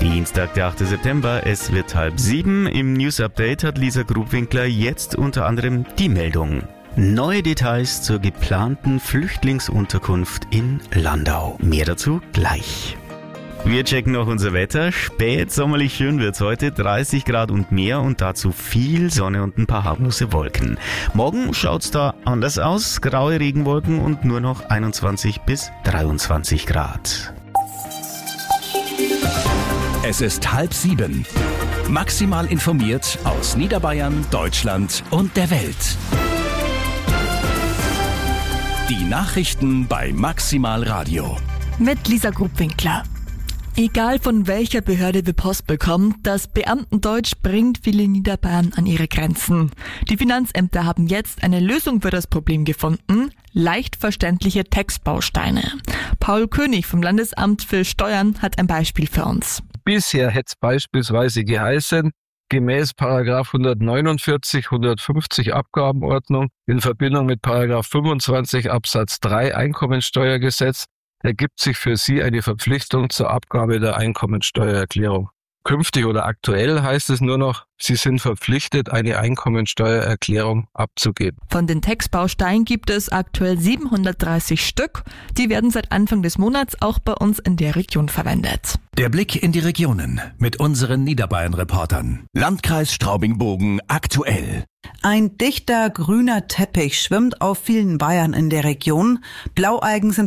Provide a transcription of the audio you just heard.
Dienstag, der 8. September, es wird 6:30. Im News Update hat Lisa Grubwinkler jetzt unter anderem die Meldung. Neue Details zur geplanten Flüchtlingsunterkunft in Landau. Mehr dazu gleich. Wir checken noch unser Wetter. Spätsommerlich schön wird's heute, 30 Grad und mehr und dazu viel Sonne und ein paar harmlose Wolken. Morgen schaut's da anders aus, graue Regenwolken und nur noch 21 bis 23 Grad. Es ist 6:30. Maximal informiert aus Niederbayern, Deutschland und der Welt. Die Nachrichten bei Maximal Radio. Mit Lisa Grubwinkler. Egal von welcher Behörde wir Post bekommen, das Beamtendeutsch bringt viele Niederbayern an ihre Grenzen. Die Finanzämter haben jetzt eine Lösung für das Problem gefunden: leicht verständliche Textbausteine. Paul König vom Landesamt für Steuern hat ein Beispiel für uns. Bisher hätte es beispielsweise geheißen, gemäß Paragraph 149, 150 Abgabenordnung in Verbindung mit Paragraph 25 Absatz 3 Einkommensteuergesetz ergibt sich für Sie eine Verpflichtung zur Abgabe der Einkommensteuererklärung. Künftig oder aktuell heißt es nur noch, Sie sind verpflichtet, eine Einkommensteuererklärung abzugeben. Von den Textbausteinen gibt es aktuell 730 Stück. Die werden seit Anfang des Monats auch bei uns in der Region verwendet. Der Blick in die Regionen mit unseren Niederbayern-Reportern. Landkreis Straubing-Bogen aktuell. Ein dichter grüner Teppich schwimmt auf vielen Weihern in der Region. Blaualgen sind